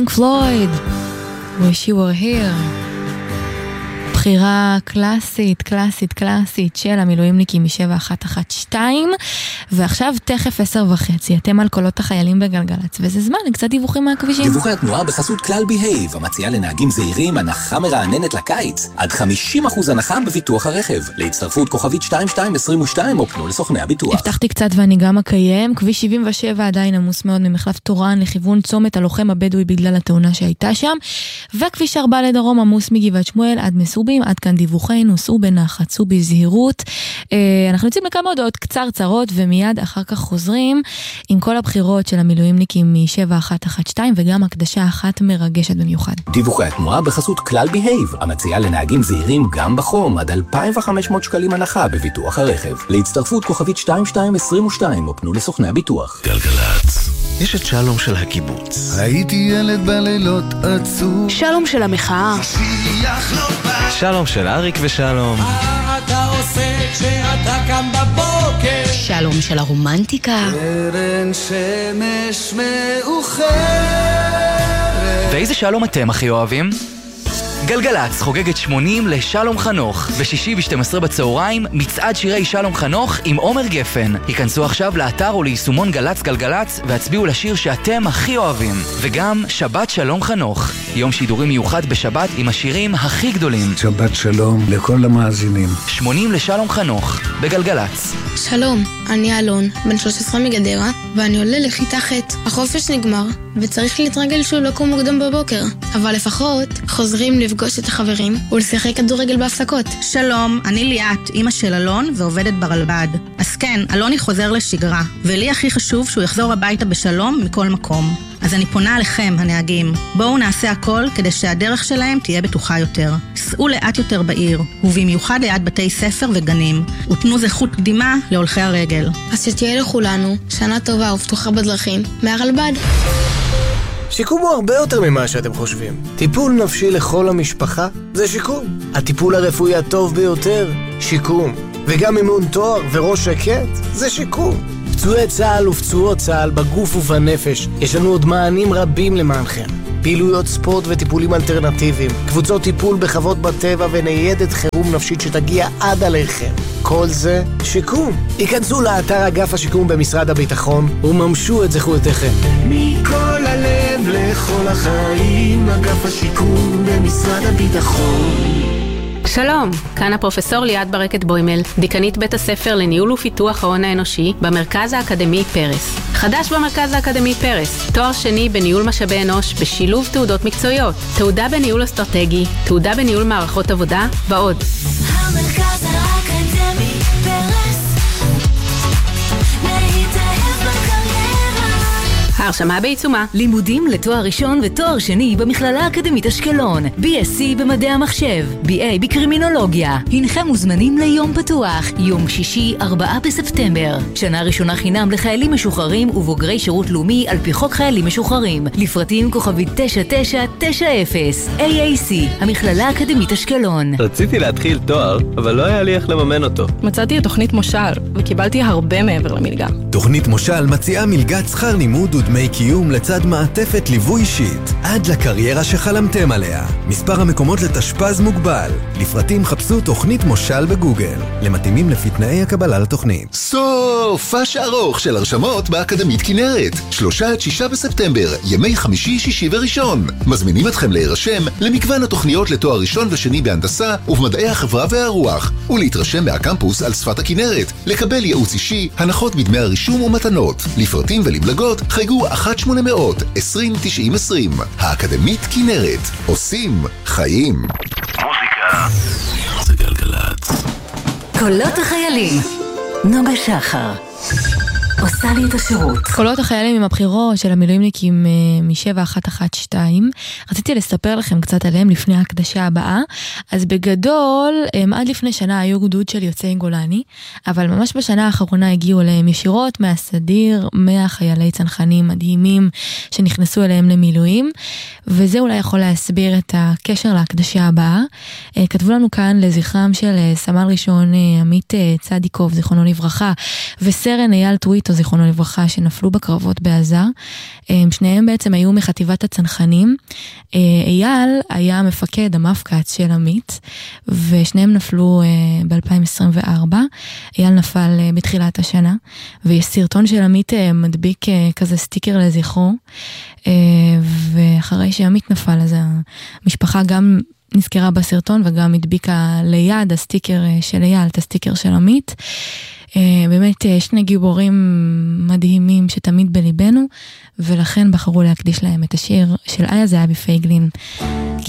פלויד, Wish You Were Here. בחירה קלאסית של המילואימניקים מ-7112, ועכשיו תכף 10:30, אתם על קולות החיילים בגלגלץ, וזה זמן לקצת דיווחים מהכבישים. דיווחי התנועה בחסות כלל בהייב, המציעה לנהגים זהירים הנחה מרעננת לקיץ, עד 50% הנחה בביטוח הרכב. להצטרפות כוכבית 2222 או פנו לסוכני הביטוח. הבטחתי קצת ואני גם אקיים. כביש 77 עדיין עמוס מאוד ממחלף תורן לכיוון צומת הלוחם הבדואי בגלל התאונה שהייתה שם, וכביש 4 לדרום עמוס מגבעת שמואל עד מסובים. עד כאן דיווחים, סעו בנחת, סעו בזהירות. אנחנו יוצאים לכמה הודעות קצרות ומיד אחר כך חוזרים עם כל הבחירות של המילואימניקים מ-7112 וגם הקדשה אחת מרגשת במיוחד. דיווחי התנועה בחסות כלל בהייב, המציעה לנהגים זהירים גם בחום עד 2,500 שקלים הנחה בביטוח הרכב. להצטרפות כוכבית 2222 או פנו לסוכני הביטוח. גלגלץ. יש את שלום של הקיבוץ. הייתי ילד בלילות עצוב. שלום של המחאה. שלום של אריק ושלום. מה אתה עושה כשאתה קם בבוקר? שלום של הרומנטיקה. קרן שמש מאוחרת. ואיזה שלום אתם הכי אוהבים? גלגלץ חוגגת 80 לשלום חנוך. בשישי ב-12 בצהריים מצעד שירי שלום חנוך עם עומר גפן. היכנסו עכשיו לאתר או ליישומון גלץ גלגלץ והצביעו לשיר שאתם הכי אוהבים. וגם שבת שלום חנוך, יום שידורים מיוחד בשבת עם השירים הכי גדולים. שבת שלום לכל המאזינים. 80 לשלום חנוך בגלגלץ. שלום, אני אלון, בן 13 מגדרה, ואני עולה לכיתה ח'. החופש נגמר, וצריך להתרגל שוב לקום מוקדם בבוקר. אבל לפחות חוזרים לפגוש את החברים ולשחק כדורגל בהפסקות. שלום, אני ליאת, אמא של אלון ועובדת ברלב"ד. אז כן, אלוני חוזר לשגרה, ולי הכי חשוב שהוא יחזור הביתה בשלום מכל מקום. אז אני פונה עליכם, הנהגים. בואו נעשה הכל כדי שהדרך שלהם תהיה בטוחה יותר. סעו לאט יותר בעיר, ובמיוחד ליד בתי ספר וגנים, ותנו זכות קדימה להולכי הרגל. אז שתהיה לכולנו שנה טובה ובטוחה בדרכים מהרלב"ד. שיקום הוא הרבה יותר ממה שאתם חושבים. טיפול נפשי לכל המשפחה זה שיקום. הטיפול הרפואי הטוב ביותר, שיקום. וגם אימון תואר וראש שקט זה שיקום. פצועי צה"ל ופצועות צה"ל בגוף ובנפש, יש לנו עוד מענים רבים למענכם. פעילויות ספורט וטיפולים אלטרנטיביים, קבוצות טיפול בחוות בטבע וניידת חירום נפשית שתגיע עד עליכם. כל זה שיקום. היכנסו לאתר אגף השיקום במשרד הביטחון וממשו את זכויותיכם. מכל הלב לכל החיים, אגף השיקום במשרד הביטחון. שלום, כאן הפרופסור ליאת ברקת בוימל, דיקנית בית הספר לניהול ופיתוח ההון האנושי במרכז האקדמי פרס. חדש במרכז האקדמי פרס, תואר שני בניהול משאבי אנוש בשילוב תעודות מקצועיות, תעודה בניהול אסטרטגי, תעודה בניהול מערכות עבודה ועוד. המרכז האקדמי פרס, להתאהב בקריירה. ההרשמה בעיצומה. לימודים לתואר ראשון ותואר שני במכללה האקדמית אשקלון. BSc במדעי המחשב, BA בקרימינולוגיה. הנכם מוזמנים ליום פתוח, יום שישי 4 בספטמבר. שנה ראשונה חינם לחיילים משוחררים ובוגרי שירות לאומי על פי חוק חיילים משוחררים. לפרטים כוכבית 9990. AAC, המכללה האקדמית אשקלון. רציתי להתחיל תואר, אבל לא היה לי איך לממן אותו. מצאתי את תוכנית מושל, וקיבלתי הרבה מעבר למלגה. תוכנית מושל מציעה מלגת שכר לימוד ודמי קיום לצד מעטפת ליווי אישית, עד לקריירה שחלמתם עליה. מספר המקומות לתשפ"ז מוגבל. לפרטים חפשו תוכנית מושל בגוגל. למתאימים לפי תנאי הקבלה לתוכנית. סופש ארוך של הרשמות באקדמית כנרת. 3-6 בספטמבר, ימי חמישי, שישי וראשון. מזמינים אתכם להירשם למגוון התוכניות לתואר ראשון ושני בהנדסה ובמדעי החברה והרוח, ולהתרשם מהקמפוס על שפת הכנרת, לקבל ייעוץ אישי, הנחות בדמי הרישום ומתנות. לפרטים ולמלגות חייגו 1-800-20-90-20. האקדמית כנרת, עושים חיים. מוזיקה זה גלגלץ. קולות החיילים, נוגה שחר עושה לי את השירות. קולות החיילים עם הבחירות של המילואימניקים מ-7112. רציתי לספר לכם קצת עליהם לפני ההקדשה הבאה. אז בגדול, עד לפני שנה היו גדוד של יוצאי גולני, אבל ממש בשנה האחרונה הגיעו אליהם ישירות מהסדיר, 100 חיילי צנחנים מדהימים שנכנסו אליהם למילואים, וזה אולי יכול להסביר את הקשר להקדשה הבאה. כתבו לנו כאן לזכרם של סמל ראשון עמית צדיקוב, זיכרונו לברכה, וסרן אייל טוויטו, זיכרונו לברכה, שנפלו בקרבות בעזה. שניהם בעצם היו מחטיבת הצנחנים. אייל היה מפקד המפקץ של עמית, ושניהם נפלו ב-2024. אייל נפל בתחילת השנה, ויש סרטון של עמית מדביק כזה סטיקר לזכרו, ואחרי שעמית נפל, אז המשפחה גם נזכרה בסרטון, וגם הדביקה ליד הסטיקר של אייל, את הסטיקר של עמית. באמת שני גיבורים מדהימים שתמיד בליבנו, ולכן בחרו להקדיש להם את השיר של איה זהבי פייגלין,